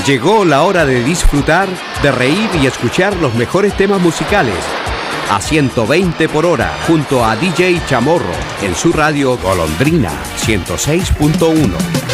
Llegó la hora de disfrutar, de reír y escuchar los mejores temas musicales. A 120 por hora, junto a DJ Chamorro, en su radio Golondrina 106.1.